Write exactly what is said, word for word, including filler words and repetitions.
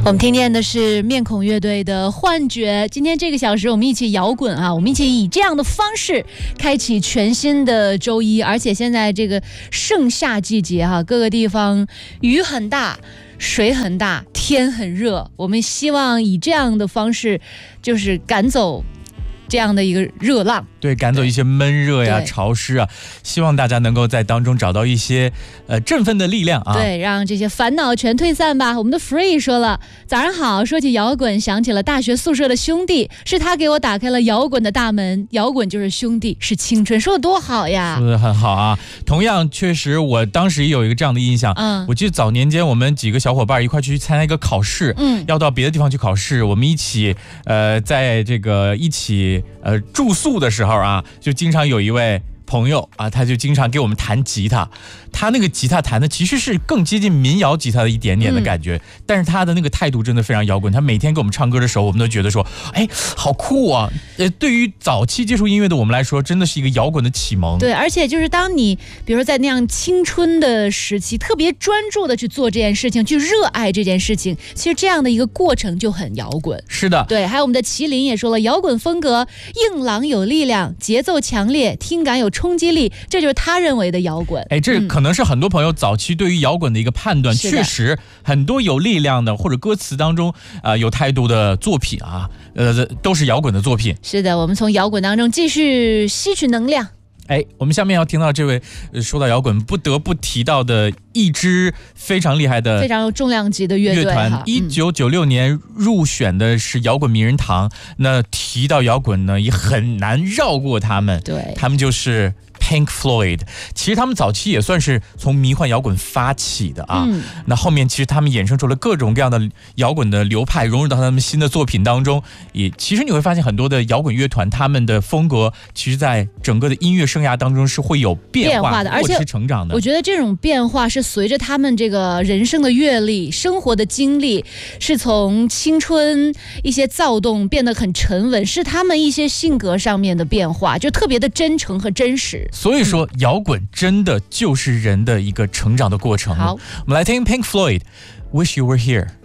我们听见的是面孔乐队的《幻觉》。今天这个小时我们一起摇滚啊，我们一起以这样的方式开启全新的周一。而且现在这个盛夏季节哈、啊，各个地方雨很大，水很大，天很热，我们希望以这样的方式就是赶走这样的一个热浪， 对，赶走一些闷热呀、潮湿啊，希望大家能够在当中找到一些呃振奋的力量啊， 对，让这些烦恼全退散吧。我们的 Free 说了，早上好，说起摇滚，想起了大学宿舍的兄弟，是他给我打开了摇滚的大门，摇滚就是兄弟，是青春，说的多好呀， 说的很好啊。同样，确实我当时也有一个这样的印象，嗯，我记得早年间我们几个小伙伴一块去参加一个考试，嗯，要到别的地方去考试，我们一起呃在这个一起呃住宿的时候啊，就经常有一位朋友啊，他就经常给我们弹吉他，他那个吉他弹的其实是更接近民谣吉他的一点点的感觉、嗯、但是他的那个态度真的非常摇滚，他每天给我们唱歌的时候我们都觉得说哎好酷啊，呃，对于早期接触音乐的我们来说真的是一个摇滚的启蒙。 对，而且就是当你比如说在那样青春的时期特别专注的去做这件事情，去热爱这件事情，其实这样的一个过程就很摇滚。 是的， 对，还有我们的麒麟也说了，摇滚风格硬朗有力量，节奏强烈，听感有冲击力，这就是他认为的摇滚。 哎，这可能是很多朋友早期对于摇滚的一个判断、嗯、确实很多有力量的或者歌词当中啊、呃、有态度的作品啊，呃都是摇滚的作品。 是的，我们从摇滚当中继续吸取能量。 哎，我们下面要听到这位、呃、说到摇滚不得不提到的一支非常厉害的非常有重量级的乐队，乐团一九九六年入选的是摇滚名人堂、嗯、那提到摇滚呢也很难绕过他们， 对， 他们就是Pink Floyd。 其实他们早期也算是从迷幻摇滚发起的啊、嗯、那后面其实他们衍生出了各种各样的摇滚的流派，融入到他们新的作品当中。也其实你会发现很多的摇滚乐团他们的风格其实在整个的音乐生涯当中是会有变化的， 而且是成长的。 我觉得这种变化是随着他们这个人生的阅历、生活的经历，是从青春一些躁动变得很沉稳，是他们一些性格上面的变化，就特别的真诚和真实。 所以说摇滚真的就是人的一个成长的过程。 好， 我们来听 Pink Floyd Wish You Were Here。